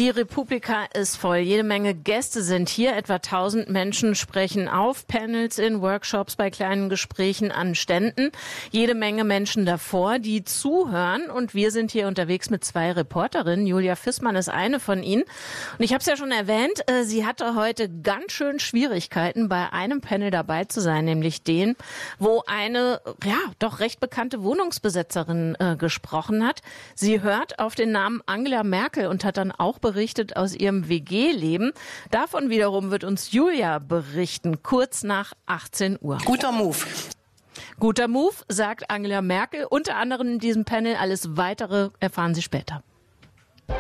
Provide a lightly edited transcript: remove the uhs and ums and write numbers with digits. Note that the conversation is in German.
Die Republika ist voll. Jede Menge Gäste sind hier. Etwa 1000 Menschen sprechen auf Panels, in Workshops, bei kleinen Gesprächen an Ständen. Jede Menge Menschen davor, die zuhören. Und wir sind hier unterwegs mit 2 Reporterinnen. Julia Fissmann ist eine von ihnen. Und ich habe es ja schon erwähnt, sie hatte heute ganz schön Schwierigkeiten, bei einem Panel dabei zu sein, nämlich den, wo eine doch recht bekannte Wohnungsbesetzerin gesprochen hat. Sie hört auf den Namen Angela Merkel und hat dann auch berichtet aus ihrem WG-Leben. Davon wiederum wird uns Julia berichten, kurz nach 18 Uhr. Guter Move. Guter Move, sagt Angela Merkel. Unter anderem in diesem Panel. Alles Weitere erfahren Sie später.